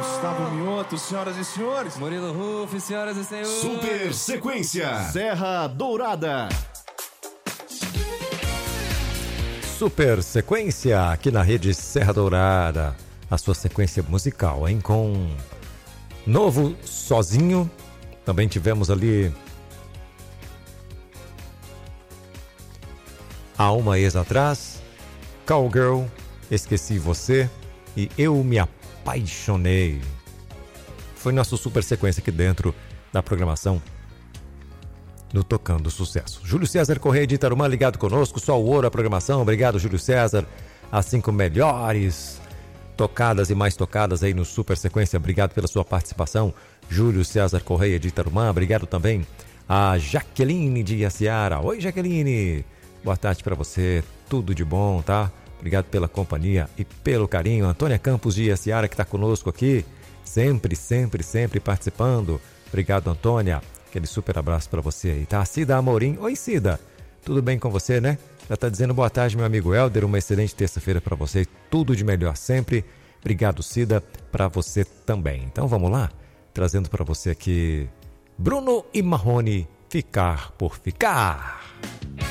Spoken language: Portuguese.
Gustavo Mioto, senhoras e senhores. Murilo Ruff, senhoras e senhores. Super Sequência Serra Dourada. Super Sequência aqui na rede Serra Dourada. A sua sequência musical, hein? Com Novo Sozinho. Também tivemos ali Há uma ex atrás, Cowgirl, Esqueci Você e Eu Me Apaixonei. Foi nossa super sequência aqui dentro da programação no Tocando Sucesso. Júlio César Correia de Itarumã ligado conosco, só o ouro a programação. Obrigado, Júlio César. As 5 melhores tocadas e mais tocadas aí no Super Sequência. Obrigado pela sua participação, Júlio César Correia de Itarumã. Obrigado também a Jaqueline de Iaciara. Oi, Jaqueline. Boa tarde para você. Tudo de bom, tá? Obrigado pela companhia e pelo carinho. Antônia Campos de Iaciara, que está conosco aqui. Sempre participando. Obrigado, Antônia. Aquele super abraço para você aí, tá? Cida Amorim. Oi, Cida. Tudo bem com você, né? Já tá dizendo boa tarde, meu amigo Helder. Uma excelente terça-feira para você. Tudo de melhor sempre. Obrigado, Cida. Para você também. Então, vamos lá? Trazendo para você aqui Bruno e Marrone, Ficar por Ficar.